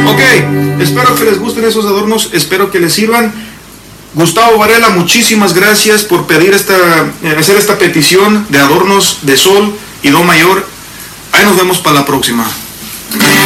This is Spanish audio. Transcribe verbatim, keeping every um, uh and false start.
Ok, espero que les gusten esos adornos, espero que les sirvan. Gustavo Varela, muchísimas gracias por pedir esta, hacer esta petición de adornos de sol y do mayor. Ahí nos vemos para la próxima.